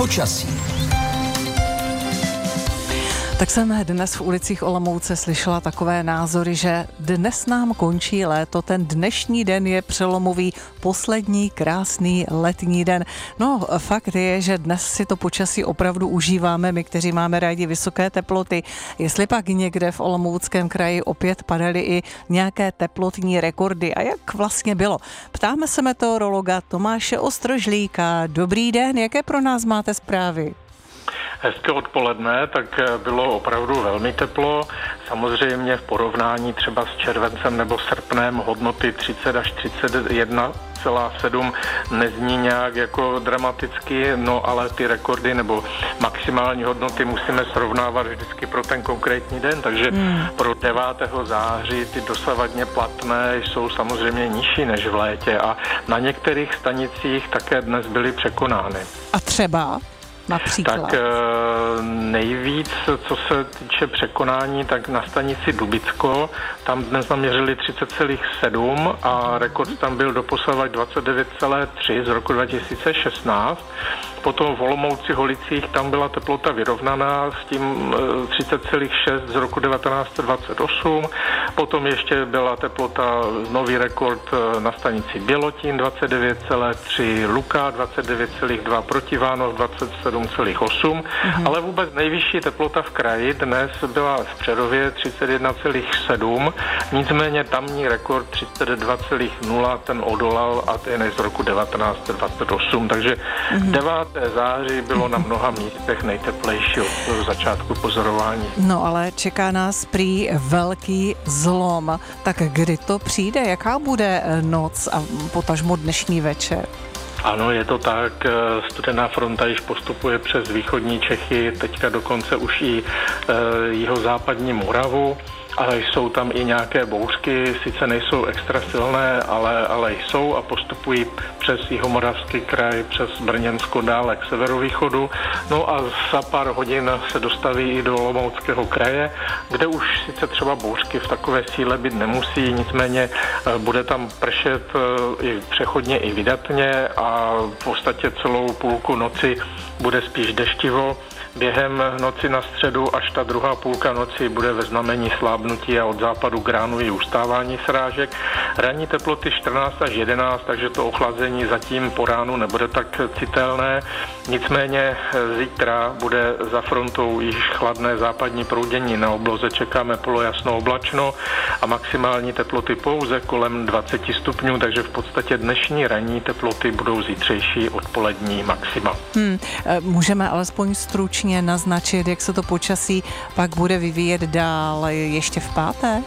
Počasí. Tak jsem dnes v ulicích Olomouce slyšela takové názory, že dnes nám končí léto, ten dnešní den je přelomový, poslední krásný letní den. No, fakt je, že dnes si to počasí opravdu užíváme, my, kteří máme rádi vysoké teploty. Jestli pak někde v Olomouckém kraji opět padaly i nějaké teplotní rekordy a jak vlastně bylo? Ptáme se meteorologa Tomáše Ostrožlíka. Dobrý den, jaké pro nás máte zprávy? Hezké odpoledne, tak bylo opravdu velmi teplo. Samozřejmě v porovnání třeba s červencem nebo srpnem hodnoty 30 až 31,7 nezní nějak jako dramaticky, no ale ty rekordy nebo maximální hodnoty musíme srovnávat vždycky pro ten konkrétní den, takže pro 9. září ty dosavadně platné jsou samozřejmě nižší než v létě a na některých stanicích také dnes byly překonány. A třeba? Například. Tak nejvíc, co se týče překonání, tak na stanici Dubicko, tam dnes naměřili 30,7 a rekord tam byl doposavad 29,3 z roku 2016. Potom v Olomouci Holicích tam byla teplota vyrovnaná s tím 30,6 z roku 1928. Potom ještě byla teplota, nový rekord na stanici Bělotín 29,3, Luká 29,2, Protivánov 27,8, ale vůbec nejvyšší teplota v kraji dnes byla v Přerově 31,7, nicméně tamní rekord 32,0 ten odolal a ten je z roku 1928, takže 9. září bylo na mnoha místech nejteplejší od začátku pozorování. No ale čeká nás prý velký zlom. Tak kdy to přijde? Jaká bude noc a potažmo dnešní večer? Ano, je to tak. Studená fronta již postupuje přes východní Čechy, teďka dokonce už i jihozápadní Moravu. Ale jsou tam i nějaké bouřky, sice nejsou extra silné, ale jsou a postupují přes Jihomoravský kraj, přes Brněnsko dále k severovýchodu. No a za pár hodin se dostaví i do Olomouckého kraje, kde už sice třeba bouřky v takové síle být nemusí, nicméně bude tam pršet i přechodně i vydatně a v podstatě celou půlku noci bude spíš deštivo. Během noci na středu až ta druhá půlka noci bude ve znamení slábnutí a od západu k ránu i ustávání srážek. Ranní teploty 14 až 11, takže to ochlazení zatím po ránu nebude tak citelné. Nicméně zítra bude za frontou již chladné západní proudění. Na obloze čekáme polojasno oblačno a maximální teploty pouze kolem 20 stupňů, takže v podstatě dnešní ranní teploty budou zítřejší odpolední maxima. Můžeme alespoň stručně naznačit, jak se to počasí pak bude vyvíjet dál ještě v pátek?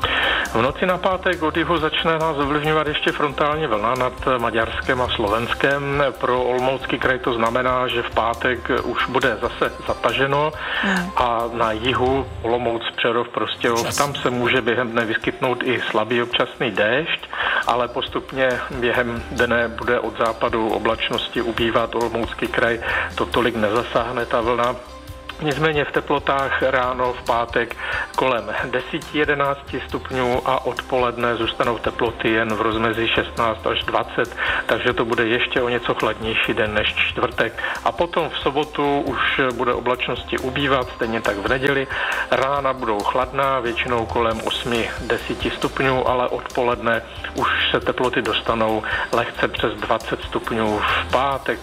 V noci na pátek od jihu začne nás ovlivňovat ještě frontální vlna nad Maďarskem a Slovenskem. Pro Olomoucký kraj to znamená, že v pátek už bude zase zataženo a na jihu Olomouc, Přerov, Prostějov, tam se může během dne vyskytnout i slabý občasný déšť, ale postupně během dne bude od západu oblačnosti ubývat. Olomoucký kraj to tolik nezasáhne ta vlna. Nicméně v teplotách ráno v pátek kolem 10-11 stupňů a odpoledne zůstanou teploty jen v rozmezí 16 až 20, takže to bude ještě o něco chladnější den než čtvrtek. A potom v sobotu už bude oblačnosti ubývat, stejně tak v neděli. Rána budou chladná, většinou kolem 8-10 stupňů, ale odpoledne už se teploty dostanou lehce přes 20 stupňů v pátek,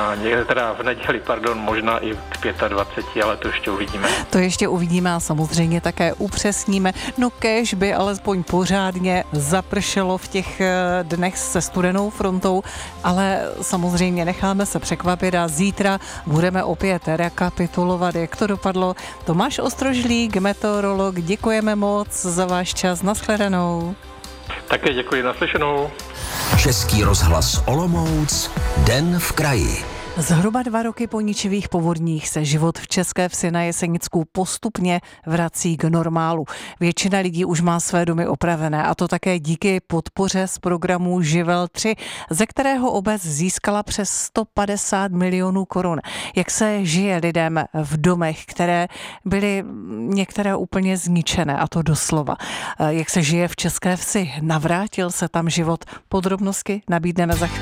v neděli, možná i k 25, ale to ještě uvidíme. To ještě uvidíme a samozřejmě také upřesníme. No kéž by alespoň pořádně zapršelo v těch dnech se studenou frontou, ale samozřejmě necháme se překvapit a zítra budeme opět rekapitulovat, jak to dopadlo. Tomáš Ostrožlík, meteorolog, děkujeme moc za váš čas. Nashledanou. Také děkuji, naslyšenou. Český rozhlas Olomouc, den v kraji. Zhruba 2 roky po ničivých povodních se život v České Vsi na Jesenicku postupně vrací k normálu. Většina lidí už má své domy opravené a to také díky podpoře z programu Živel 3, ze kterého obec získala přes 150 milionů korun. Jak se žije lidem v domech, které byly některé úplně zničené, a to doslova. Jak se žije v České Vsi? Navrátil se tam život? Podrobnosti nabídneme za chvíli.